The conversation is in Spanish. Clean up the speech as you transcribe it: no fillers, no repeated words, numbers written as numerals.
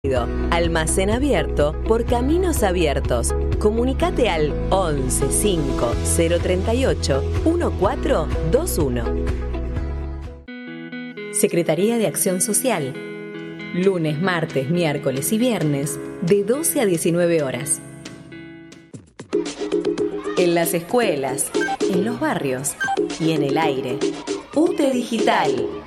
Almacén abierto por Caminos Abiertos. Comunicate al 11 5 038 1421. Secretaría de Acción Social. Lunes, martes, miércoles y viernes de 12 a 19 horas. En las escuelas, en los barrios y en el aire. UTE Digital.